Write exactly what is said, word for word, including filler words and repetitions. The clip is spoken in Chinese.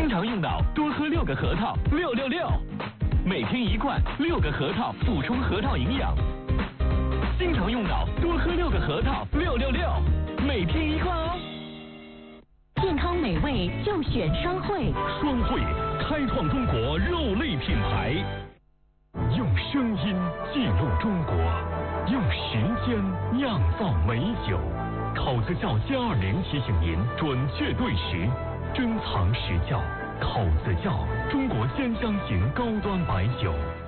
经常用脑，多喝六个核桃，六六六。每天一罐，六个核桃，补充核桃营养。经常用脑，多喝六个核桃，六六六。每天一罐哦。 健康美味就选双汇。 双汇开创中国肉类品牌，用声音记录中国，用时间酿造美酒。考子窖歼二零提醒您准确对时，珍藏实窖。考子窖，中国鲜香型高端白酒。